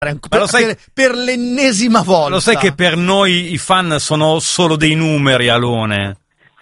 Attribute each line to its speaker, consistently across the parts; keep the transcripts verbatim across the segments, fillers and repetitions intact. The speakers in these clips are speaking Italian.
Speaker 1: Per, lo sai, per, per l'ennesima volta.
Speaker 2: Lo sai che per noi i fan sono solo dei numeri, Alone?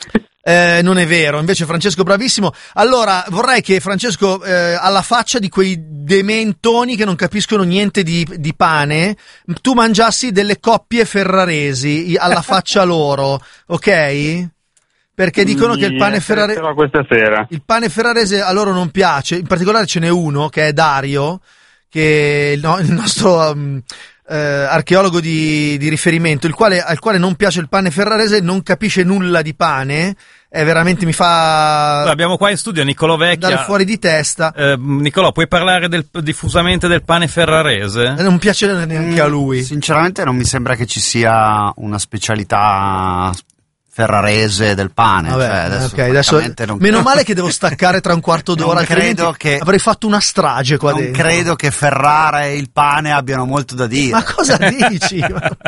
Speaker 1: Eh, non è vero, invece Francesco bravissimo. Allora vorrei che Francesco, eh, alla faccia di quei dementoni che non capiscono niente di, di pane, tu mangiassi delle coppie ferraresi alla faccia loro, ok? Perché dicono che il pane ferrarese
Speaker 3: questa sera.
Speaker 1: Il pane ferrarese a loro non piace, in particolare ce n'è uno che è Dario, che è il, no, il nostro um, eh, archeologo di, di riferimento, il quale, al quale non piace il pane ferrarese, non capisce nulla di pane, è veramente mi fa
Speaker 2: abbiamo qua in studio Niccolò Vecchia,
Speaker 1: andare fuori di testa.
Speaker 2: eh, Niccolò, puoi parlare del, diffusamente del pane ferrarese?
Speaker 1: Non piace neanche a lui.
Speaker 4: Sinceramente non mi sembra che ci sia una specialità ferrarese del pane.
Speaker 1: Vabbè,
Speaker 4: cioè adesso,
Speaker 1: okay, adesso
Speaker 4: non...
Speaker 1: meno male che devo staccare tra un quarto d'ora,
Speaker 4: non credo che
Speaker 1: avrei fatto una strage qua
Speaker 4: non
Speaker 1: dentro.
Speaker 4: Credo che Ferrara e il pane abbiano molto da dire.
Speaker 1: Ma cosa dici?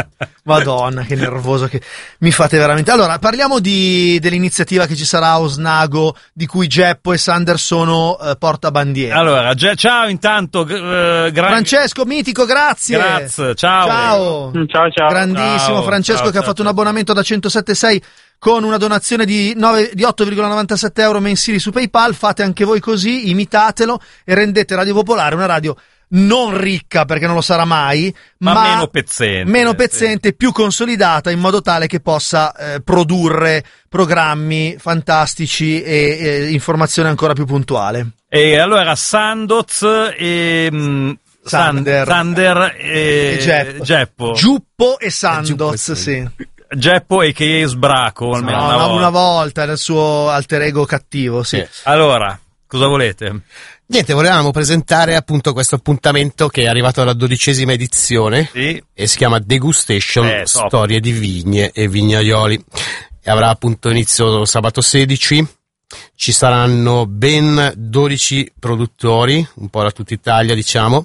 Speaker 1: Madonna, che nervoso che mi fate veramente. Allora, parliamo di, dell'iniziativa che ci sarà a Osnago, di cui Geppo e Sander sono eh, portabandiera.
Speaker 2: Allora, ge- ciao intanto, eh, gra-
Speaker 1: Francesco Mitico, grazie.
Speaker 2: Grazie, ciao.
Speaker 1: Ciao.
Speaker 3: Ciao, ciao.
Speaker 1: Grandissimo
Speaker 2: Ciao,
Speaker 1: Francesco
Speaker 2: ciao,
Speaker 1: che
Speaker 2: ciao,
Speaker 1: ha fatto
Speaker 2: ciao.
Speaker 1: un abbonamento da centosette virgola sei con una donazione di, nove, di otto virgola novantasette euro mensili su PayPal. Fate anche voi così, imitatelo e rendete Radio Popolare una radio non ricca, perché non lo sarà mai,
Speaker 2: ma,
Speaker 1: ma
Speaker 2: meno pezzente,
Speaker 1: meno pezzente, sì. Più consolidata, in modo tale che possa eh, produrre programmi fantastici e, e informazione ancora più puntuale.
Speaker 2: E allora Sandoz e mh,
Speaker 1: Sander,
Speaker 2: Sander e,
Speaker 1: e Geppo.
Speaker 2: Geppo
Speaker 1: Giuppo e Sandoz, sì.
Speaker 2: Geppo e che Sbraco, almeno
Speaker 1: No,
Speaker 2: una,
Speaker 1: una,
Speaker 2: volta.
Speaker 1: una volta nel suo alter ego cattivo, sì.
Speaker 2: Sì. Allora, cosa volete?
Speaker 5: Niente, volevamo presentare appunto questo appuntamento che è arrivato alla dodicesima edizione,
Speaker 2: sì.
Speaker 5: E si chiama Degustation,
Speaker 2: eh,
Speaker 5: storie di vigne e vignaioli. E avrà appunto inizio sabato sedici. Ci saranno ben dodici produttori, un po' da tutta Italia, diciamo.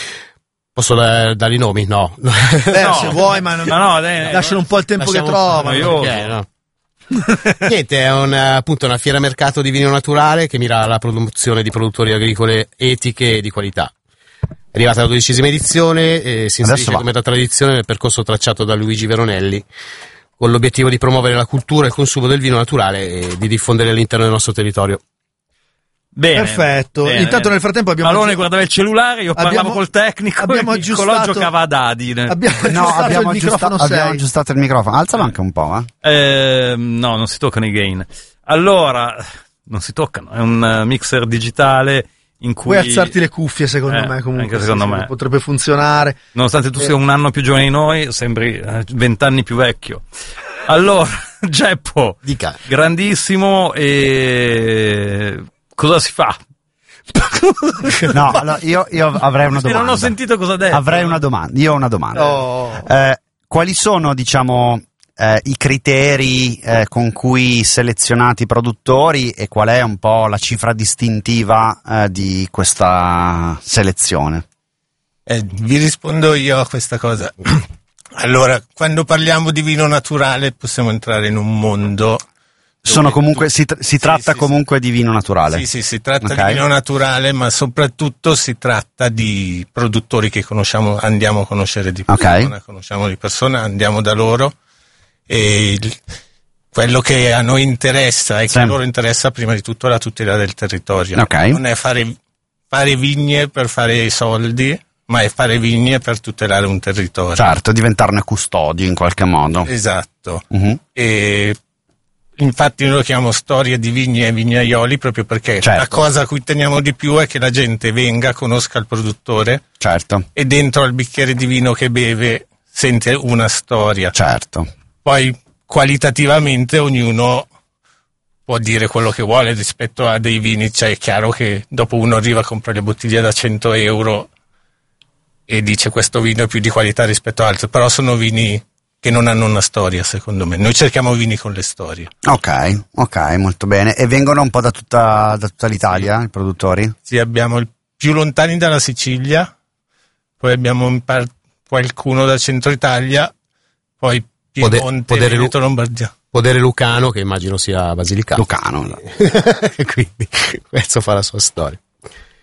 Speaker 5: Posso dare, dare i nomi? No.
Speaker 1: Beh,
Speaker 2: No.
Speaker 1: se vuoi, ma non...
Speaker 2: No, no, dai,
Speaker 1: lasciano un po' il tempo
Speaker 5: lasciamo
Speaker 1: che trovano.
Speaker 2: io-
Speaker 5: Perché, no? Niente, è un, appunto una fiera mercato di vino naturale che mira alla promozione di produttori agricole etiche e di qualità. È arrivata la dodicesima edizione e si inserisce come da tradizione nel percorso tracciato da Luigi Veronelli, con l'obiettivo di promuovere la cultura e il consumo del vino naturale e di diffondere all'interno del nostro territorio.
Speaker 2: Bene,
Speaker 1: Perfetto.
Speaker 2: bene,
Speaker 1: Intanto
Speaker 2: bene.
Speaker 1: nel frattempo abbiamo
Speaker 2: Alone
Speaker 1: aggi-
Speaker 2: guardava il cellulare, io parlavo
Speaker 1: abbiamo-
Speaker 2: col tecnico
Speaker 1: abbiamo
Speaker 2: e Niccolò
Speaker 1: aggiustato-
Speaker 2: giocava a dadi.
Speaker 1: abbiamo
Speaker 4: No,
Speaker 1: aggiustato
Speaker 4: abbiamo,
Speaker 1: il
Speaker 4: aggiusta-
Speaker 1: microfono
Speaker 4: abbiamo
Speaker 1: sei.
Speaker 4: aggiustato il microfono. Alzalo anche un po', eh.
Speaker 2: Eh, no, non si toccano i gain. Allora, non si toccano, è un uh, mixer digitale in cui...
Speaker 1: Puoi alzarti le cuffie, secondo
Speaker 2: Eh,
Speaker 1: me, comunque.
Speaker 2: anche secondo
Speaker 1: sì,
Speaker 2: me.
Speaker 1: sì, potrebbe funzionare.
Speaker 2: Nonostante tu
Speaker 1: Eh.
Speaker 2: sia un anno più giovane di noi, sembri vent'anni più vecchio. Allora, Geppo,
Speaker 5: Dica.
Speaker 2: grandissimo, e cosa si fa?
Speaker 4: No, allora io, io avrei una
Speaker 2: Se
Speaker 4: domanda.
Speaker 2: non ho sentito cosa ha detto.
Speaker 4: Avrei una domanda. Io ho una domanda.
Speaker 1: Oh.
Speaker 4: Eh, quali sono, diciamo, eh, i criteri eh, con cui selezionate i produttori e qual è un po' la cifra distintiva eh, di questa selezione?
Speaker 6: Eh, vi rispondo io a questa cosa. Allora, quando parliamo di vino naturale possiamo entrare in un mondo...
Speaker 4: Sono comunque, si, tr- si tratta
Speaker 6: sì,
Speaker 4: comunque di vino naturale.
Speaker 6: Sì, sì, si tratta
Speaker 4: Ok.
Speaker 6: di vino naturale, ma soprattutto si tratta di produttori che conosciamo, andiamo a conoscere di persona,
Speaker 4: Ok.
Speaker 6: conosciamo di persona, andiamo da loro e il- quello che a noi interessa e
Speaker 4: Sì.
Speaker 6: che a loro interessa prima di tutto è la tutela del territorio.
Speaker 4: Ok.
Speaker 6: Non è fare, fare vigne per fare i soldi, ma è fare vigne per tutelare un territorio.
Speaker 4: Certo, diventarne custodi in qualche modo.
Speaker 6: Esatto.
Speaker 4: Mhm.
Speaker 6: E infatti noi lo chiamiamo storie di vigne e vignaioli proprio perché
Speaker 4: Certo.
Speaker 6: la cosa a cui teniamo di più è che la gente venga, conosca il produttore
Speaker 4: Certo,
Speaker 6: e dentro al bicchiere di vino che beve sente una storia.
Speaker 4: certo.
Speaker 6: Poi qualitativamente ognuno può dire quello che vuole rispetto a dei vini, cioè è chiaro che dopo uno arriva a comprare le bottiglie da cento euro e dice questo vino è più di qualità rispetto a altri, però sono vini che non hanno una storia, secondo me. Noi cerchiamo vini con le storie.
Speaker 4: Ok, ok, molto bene. E vengono un po' da tutta, da tutta l'Italia i produttori?
Speaker 6: Sì, abbiamo il più lontani dalla Sicilia, poi abbiamo un par- qualcuno da centro Italia, poi
Speaker 5: Pode-
Speaker 6: Piemonte,
Speaker 5: Podere-
Speaker 6: Veneto, Lombardia.
Speaker 5: Podere Lucano, che immagino sia Basilicata.
Speaker 4: Lucano.
Speaker 5: Quindi questo fa la sua storia.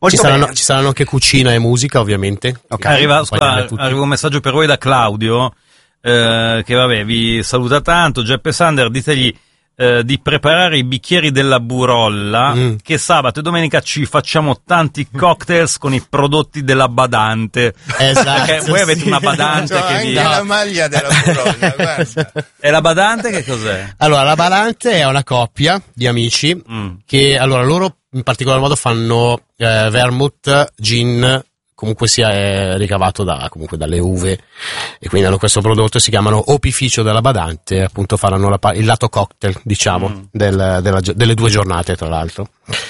Speaker 5: Ci saranno, ci saranno anche cucina e musica, ovviamente.
Speaker 2: Okay. Arriva, scusa, arriva un messaggio per voi da Claudio, eh, che vabbè, vi saluta tanto. Geppe Sander, ditegli eh, di preparare i bicchieri della Burolla, mm. che sabato e domenica ci facciamo tanti cocktails con i prodotti della Badante.
Speaker 5: Esatto.
Speaker 2: Perché voi avete
Speaker 6: sì.
Speaker 2: una Badante
Speaker 6: C'ho
Speaker 2: che
Speaker 6: anche
Speaker 2: vi...
Speaker 6: la maglia della Burolla, guarda.
Speaker 2: E la Badante che cos'è?
Speaker 5: Allora, la Badante è una coppia di amici
Speaker 2: Mm.
Speaker 5: che, allora, loro in particolar modo fanno eh, vermouth, gin, comunque sia è ricavato da, comunque dalle uve, e quindi hanno questo prodotto, si chiamano Opificio della Badante, e appunto faranno la, il lato cocktail, diciamo, mm. del, della, delle due giornate, tra l'altro.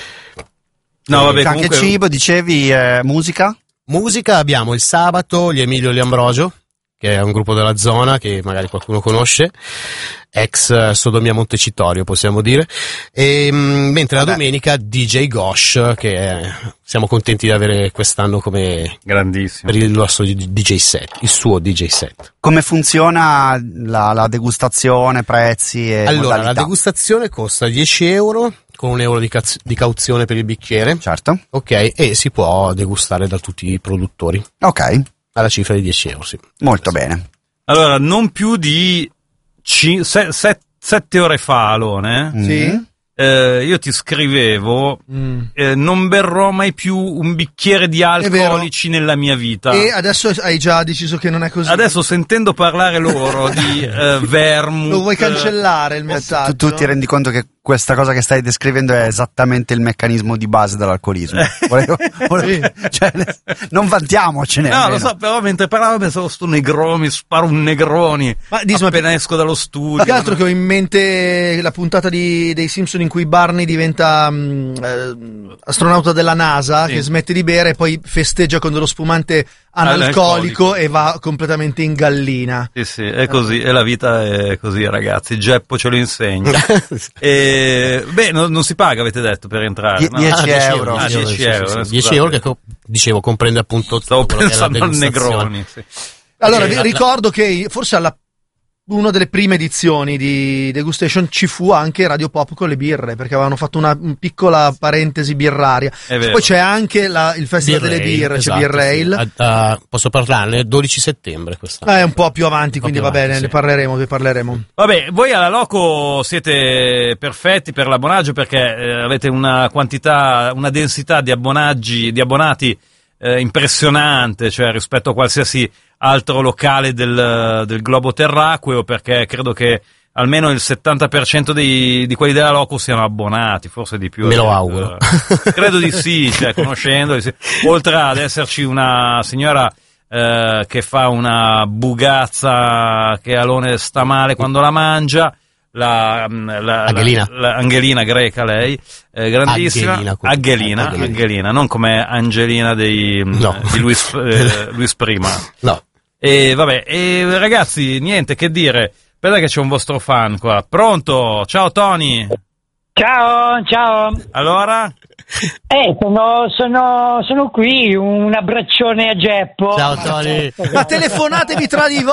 Speaker 2: No, vabbè,
Speaker 4: anche
Speaker 2: comunque...
Speaker 4: cibo, dicevi, eh, musica?
Speaker 5: Musica abbiamo il sabato gli Emilio e gli Ambrogio, che è un gruppo della zona che magari qualcuno conosce, ex Sodomia Montecitorio possiamo dire, e, mh, mentre Vabbè. la domenica D J Gosh, che è, siamo contenti di avere quest'anno come
Speaker 2: grandissimo
Speaker 5: per il nostro D J set, il suo D J set.
Speaker 4: Come funziona la, la degustazione, prezzi e
Speaker 5: Allora,
Speaker 4: modalità?
Speaker 5: la degustazione costa dieci euro con un euro di, caz- di cauzione per il bicchiere.
Speaker 4: Certo.
Speaker 5: Ok, e si può degustare da tutti i produttori.
Speaker 4: Ok.
Speaker 5: Alla cifra di dieci euro, sì.
Speaker 4: Molto
Speaker 5: sì.
Speaker 4: bene.
Speaker 2: Allora, non più di sette ore fa, Alone,
Speaker 4: Mm.
Speaker 1: Sì.
Speaker 2: eh, io ti scrivevo,
Speaker 1: Mm.
Speaker 2: eh, non berrò mai più un bicchiere di alcolici nella mia vita.
Speaker 1: E adesso hai già deciso che non è così.
Speaker 2: Adesso, sentendo parlare loro di eh, vermouth,
Speaker 1: lo vuoi cancellare il messaggio?
Speaker 4: Tu, tu ti rendi conto che questa cosa che stai descrivendo è esattamente il meccanismo di base dell'alcolismo. Volevo, volevo, cioè, non vantiamocene.
Speaker 2: No,
Speaker 4: almeno.
Speaker 2: lo so, però mentre parlavo pensavo sto Negroni, sparo un Negroni
Speaker 1: Ma Disma,
Speaker 2: appena esco dallo studio.
Speaker 1: più che altro che ho in mente la puntata di, dei Simpson in cui Barney diventa um, eh, astronauta della NASA,
Speaker 2: Sì.
Speaker 1: che smette di bere e poi festeggia con dello spumante analcolico,
Speaker 2: Analcolico.
Speaker 1: e va completamente in gallina.
Speaker 2: Sì, sì, è così, e la vita è così, ragazzi. Geppo ce lo insegna. E, beh, no, non si paga, avete detto, per entrare.
Speaker 4: Die-
Speaker 2: no?
Speaker 4: dieci
Speaker 5: Ah,
Speaker 4: euro.
Speaker 2: Ah, dieci
Speaker 5: sì, sì,
Speaker 2: euro,
Speaker 5: sì,
Speaker 2: eh,
Speaker 5: sì. dieci
Speaker 2: scusate.
Speaker 5: euro che co- dicevo comprende appunto
Speaker 2: Stavo
Speaker 5: tutto quello che è la
Speaker 2: pensando al
Speaker 5: degustazione.
Speaker 2: Negroni. Sì.
Speaker 1: Allora,
Speaker 5: Eh,
Speaker 1: vi
Speaker 5: la-
Speaker 1: ricordo che forse alla una delle prime edizioni di Degustation ci fu anche Radio Pop con le birre, perché avevano fatto una, una piccola parentesi birraria.
Speaker 2: È vero.
Speaker 1: Poi c'è anche la, il Festival
Speaker 5: Beer
Speaker 1: delle
Speaker 5: Rail,
Speaker 1: birre,
Speaker 5: esatto,
Speaker 1: c'è Beer Rail.
Speaker 5: sì. Ah, ah, posso parlarne? dodici settembre quest'anno.
Speaker 1: Ah, è un po' più avanti,
Speaker 5: Un po'
Speaker 1: quindi
Speaker 5: più
Speaker 1: va bene,
Speaker 5: avanti,
Speaker 1: ne
Speaker 5: sì.
Speaker 1: parleremo, ne parleremo.
Speaker 2: Vabbè, voi alla Loco siete perfetti per l'abbonaggio, perché eh, avete una quantità, una densità di abbonaggi, di abbonati eh, impressionante, cioè rispetto a qualsiasi altro locale del, del globo terracqueo, perché credo che almeno il settanta per cento dei, di quelli della Loco siano abbonati, forse di più.
Speaker 5: Me lo
Speaker 2: eh,
Speaker 5: auguro.
Speaker 2: Credo di sì, cioè conoscendoli, sì. Oltre ad esserci una signora eh, che fa una bugazza che Alone sta male quando la mangia, la, la,
Speaker 5: Angelina.
Speaker 2: la, la Angelina greca, lei eh, grandissima.
Speaker 5: Angelina,
Speaker 2: Angelina,
Speaker 5: Angelina.
Speaker 2: Angelina, non come Angelina dei,
Speaker 5: No.
Speaker 2: di Luis, eh, Luis Prima.
Speaker 5: No.
Speaker 2: E vabbè, e ragazzi, niente che dire. Aspetta che c'è un vostro fan qua. Pronto? Ciao Tony.
Speaker 3: Ciao, ciao.
Speaker 2: Allora?
Speaker 3: Eh, sono, sono, sono qui, un abbraccione a Geppo.
Speaker 5: Ciao Tony.
Speaker 1: Ma telefonatevi tra di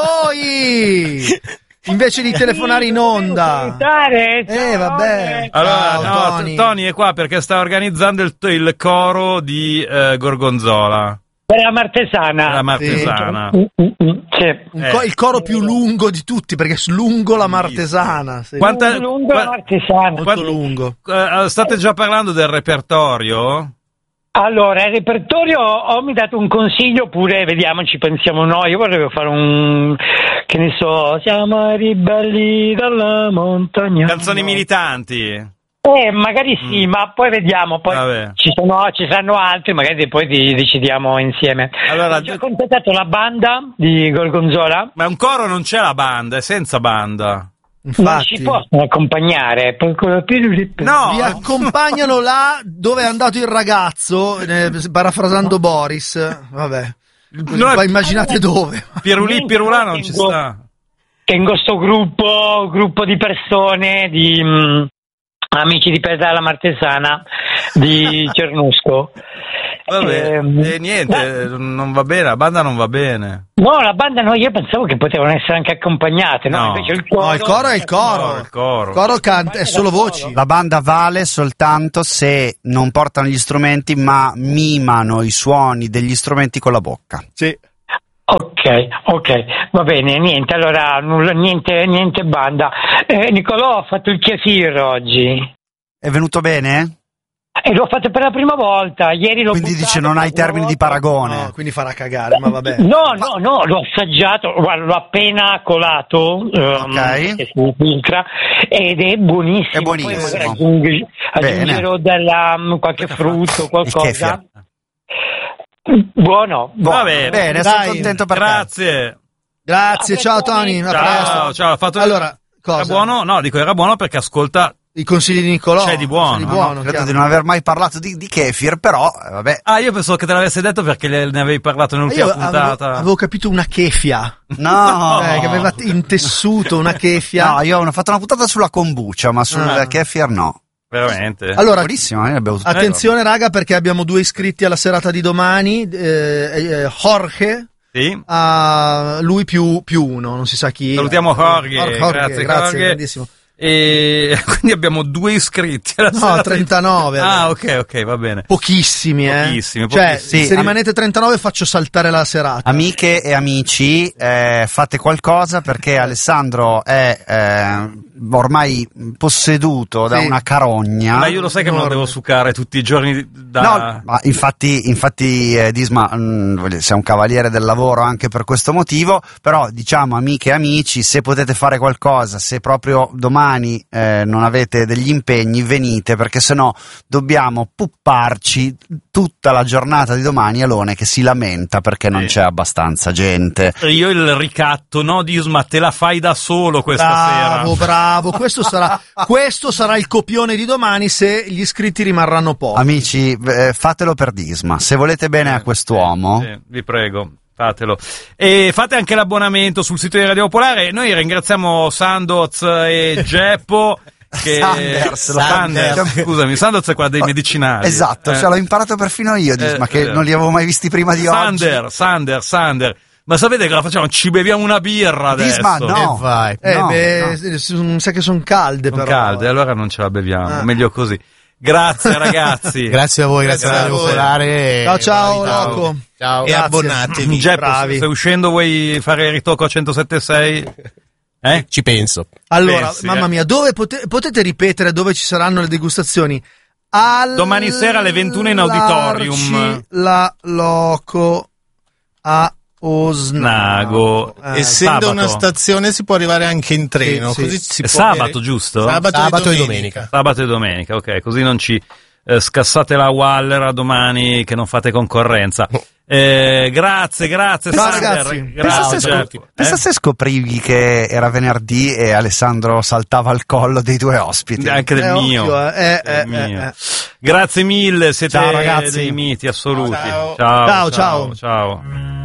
Speaker 1: voi! Invece di telefonare in onda. Eh, vabbè.
Speaker 2: Allora,
Speaker 1: Ciao,
Speaker 2: no,
Speaker 1: Tony.
Speaker 2: T- Tony è qua perché sta organizzando il, il coro di eh, Gorgonzola.
Speaker 3: Per la Martesana.
Speaker 2: La Martesana.
Speaker 3: Mm, mm, mm, sì.
Speaker 1: Un co- il coro più lungo di tutti, perché è lungo la Martesana. Sì.
Speaker 2: Quanta-
Speaker 3: Lungo la
Speaker 2: qua-
Speaker 3: Martesana.
Speaker 1: Molto
Speaker 2: Quanto-
Speaker 1: lungo.
Speaker 2: eh, state già parlando del repertorio?
Speaker 3: Allora, il repertorio, ho mi dato un consiglio pure, vediamo, ci pensiamo noi. Io vorrei fare un, che ne so, siamo ribelli dalla montagna.
Speaker 2: Canzoni militanti.
Speaker 3: Eh, magari sì, ma poi vediamo, poi
Speaker 2: Vabbè.
Speaker 3: ci sono, ci saranno altri, magari poi di- decidiamo insieme.
Speaker 2: Allora,
Speaker 3: Ho già contattato la banda di Gorgonzola.
Speaker 2: ma un coro non c'è la banda, è senza banda.
Speaker 3: Non
Speaker 1: Infatti,
Speaker 3: ci possono accompagnare.
Speaker 2: No,
Speaker 1: vi accompagnano là dove è andato il ragazzo, eh, parafrasando Boris. Vabbè,
Speaker 2: No,
Speaker 1: poi immaginate dove.
Speaker 2: Pirulì Pirulà non ci sta.
Speaker 3: Tengo sto gruppo, gruppo di persone, di, mh, amici di Pedala Martesana di Cernusco.
Speaker 2: Vabbè,
Speaker 3: Ehm,
Speaker 2: e niente,
Speaker 3: da-
Speaker 2: non va bene, la banda non va bene.
Speaker 3: No, la banda no, io pensavo che potevano essere anche accompagnate, no?
Speaker 2: No.
Speaker 3: Invece il coro,
Speaker 1: No, il coro è il coro.
Speaker 2: No, il coro.
Speaker 1: Il coro canta, è solo voci.
Speaker 4: La banda vale soltanto se non portano gli strumenti ma mimano i suoni degli strumenti con la bocca.
Speaker 1: Sì.
Speaker 3: Ok, ok, va bene, niente, allora nulla, niente, niente banda. Eh, Nicolò ha fatto il kefir oggi
Speaker 4: È venuto bene?
Speaker 3: e l'ho fatto per la prima volta, ieri l'ho
Speaker 4: Quindi
Speaker 3: buttato
Speaker 4: dice non hai
Speaker 3: per una
Speaker 4: termini di
Speaker 3: volta.
Speaker 4: paragone.
Speaker 1: No, quindi farà cagare, ma vabbè.
Speaker 3: No, no, no, l'ho assaggiato, guarda, l'ho appena colato, ehm,
Speaker 4: Ok.
Speaker 3: che si filtra, ed è buonissimo.
Speaker 4: È buonissimo.
Speaker 3: Poi magari aggiungi-
Speaker 4: Bene.
Speaker 3: aggiungerò della, mm, qualche frutto, qualcosa.
Speaker 4: kefir.
Speaker 3: Buono.
Speaker 2: Va bene.
Speaker 4: Bene,
Speaker 1: Dai.
Speaker 4: sono contento per te.
Speaker 2: Grazie.
Speaker 1: Grazie,
Speaker 3: A
Speaker 1: ciao
Speaker 3: presto,
Speaker 1: Tony, a
Speaker 3: amici.
Speaker 2: Ciao,
Speaker 1: presto.
Speaker 2: ciao, ha fatto
Speaker 1: Allora, cosa?
Speaker 2: Era buono? No, dico era buono perché ascolta.
Speaker 1: I consigli di Nicolò.
Speaker 2: C'è di buono.
Speaker 1: C'è di
Speaker 2: No,
Speaker 1: buono,
Speaker 4: Credo
Speaker 1: chiaro.
Speaker 4: di non aver mai parlato di, di kefir, però eh, vabbè.
Speaker 2: Ah, io pensavo che te l'avessi detto perché le- ne avevi parlato
Speaker 1: Io
Speaker 2: nell'ultima
Speaker 1: avevo,
Speaker 2: puntata.
Speaker 1: avevo capito una kefia,
Speaker 4: No,
Speaker 1: eh, che aveva intessuto una kefia.
Speaker 4: no, io ho fatto una puntata sulla kombucha, ma sul
Speaker 1: Ah.
Speaker 4: kefir no.
Speaker 2: Veramente.
Speaker 1: Allora,
Speaker 4: Buonissimo, io ne abbiamo tutto.
Speaker 1: attenzione raga, perché abbiamo due iscritti alla serata di domani, eh, eh, Jorge,
Speaker 2: Sì.
Speaker 1: a lui più, più uno, non si sa chi.
Speaker 2: Salutiamo Jorge,
Speaker 1: Jorge,
Speaker 2: grazie,
Speaker 1: grazie,
Speaker 2: Jorge.
Speaker 1: grandissimo.
Speaker 2: E quindi abbiamo due iscritti alla
Speaker 1: No,
Speaker 2: serata di-
Speaker 1: trentanove.
Speaker 2: Ah, ok, ok, va bene.
Speaker 1: Pochissimi, eh.
Speaker 2: Pochissimi,
Speaker 1: Cioè,
Speaker 2: pochissimi.
Speaker 1: se
Speaker 4: Sì,
Speaker 1: rimanete trentanove faccio saltare la serata.
Speaker 4: Amiche e amici, eh, fate qualcosa perché Alessandro è eh, ormai posseduto da
Speaker 1: Sì.
Speaker 4: una carogna.
Speaker 2: Ma io lo sai che me lo
Speaker 1: enorme.
Speaker 2: devo succare tutti i giorni da...
Speaker 4: No, ma infatti, infatti eh, Disma, mh, sei un cavaliere del lavoro anche per questo motivo, però diciamo amiche e amici, se potete fare qualcosa, se proprio domani eh, non avete degli impegni, venite, perché sennò dobbiamo pupparci tutta la giornata di domani Alone che si lamenta perché non
Speaker 2: Sì.
Speaker 4: c'è abbastanza gente.
Speaker 2: Io il ricatto, no Disma, te la fai da solo questa
Speaker 1: Bravo,
Speaker 2: sera.
Speaker 1: bravo. Questo sarà, questo sarà il copione di domani se gli iscritti rimarranno pochi.
Speaker 4: Amici, eh, fatelo per Disma, se volete bene a quest'uomo.
Speaker 2: Sì, vi prego. Fatelo. E fate anche l'abbonamento sul sito di Radio Popolare. Noi ringraziamo Sandoz e Geppo. Che...
Speaker 4: Sanders, lo-
Speaker 2: Sanders, scusami, Sandoz è quella dei medicinali.
Speaker 4: Esatto,
Speaker 2: Eh.
Speaker 4: cioè l'ho imparato perfino io, Disma,
Speaker 2: Eh,
Speaker 4: che
Speaker 2: eh.
Speaker 4: non li avevo mai visti prima di oggi.
Speaker 2: Sander, Sander, Sander. Ma sapete che la facciamo? Ci beviamo una birra adesso.
Speaker 4: Disma, no.
Speaker 5: E vai.
Speaker 1: Eh,
Speaker 4: No,
Speaker 1: beh, s- mi sa che sono calde,
Speaker 2: Sono
Speaker 1: però.
Speaker 2: calde, allora non ce la beviamo.
Speaker 1: Ah.
Speaker 2: Meglio così. Grazie ragazzi.
Speaker 5: Grazie a voi, grazie,
Speaker 2: Grazie
Speaker 5: a
Speaker 2: a voi.
Speaker 5: Popolare.
Speaker 1: Ciao, ciao,
Speaker 5: Ciao.
Speaker 1: Loco.
Speaker 5: Ciao.
Speaker 6: E
Speaker 1: Grazie.
Speaker 6: abbonatevi.
Speaker 2: Geppo,
Speaker 1: bravi.
Speaker 2: stai uscendo, vuoi fare il ritocco a centosette e sei? Eh?
Speaker 5: Ci penso.
Speaker 1: Allora,
Speaker 2: Pensi,
Speaker 1: mamma
Speaker 2: eh.
Speaker 1: mia, dove pote- potete ripetere dove ci saranno le degustazioni? Al
Speaker 2: Domani sera alle ventuno in auditorium.
Speaker 1: Larci La Loco a Osnago.
Speaker 2: Nago.
Speaker 1: Eh,
Speaker 6: Essendo
Speaker 2: sabato.
Speaker 6: una stazione si può arrivare anche in treno,
Speaker 1: Sì,
Speaker 6: così
Speaker 1: sì.
Speaker 6: si
Speaker 2: È
Speaker 6: può
Speaker 2: sabato,
Speaker 6: avere-
Speaker 2: giusto?
Speaker 6: Sabato,
Speaker 5: Sabato
Speaker 6: e
Speaker 5: e
Speaker 6: domenica.
Speaker 2: Sabato e domenica, ok, così non ci eh, scassate la Waller domani che non fate concorrenza. Eh, grazie, grazie.
Speaker 1: Ciao,
Speaker 2: Sander.
Speaker 1: ragazzi.
Speaker 4: Pensa
Speaker 2: Grazie.
Speaker 4: se,
Speaker 2: Geppo.
Speaker 4: scop- pensa
Speaker 2: Eh?
Speaker 4: se scoprivi che era venerdì e Alessandro saltava al collo dei due ospiti.
Speaker 2: Anche del
Speaker 1: Eh,
Speaker 2: mio.
Speaker 1: occhio, eh, eh,
Speaker 2: Del
Speaker 1: eh,
Speaker 2: mio.
Speaker 1: eh.
Speaker 2: Grazie mille, siete
Speaker 4: Ciao, ragazzi.
Speaker 2: dei miti assoluti.
Speaker 6: Ciao.
Speaker 2: ciao,
Speaker 1: Ciao,
Speaker 2: ciao.
Speaker 1: ciao.
Speaker 2: ciao.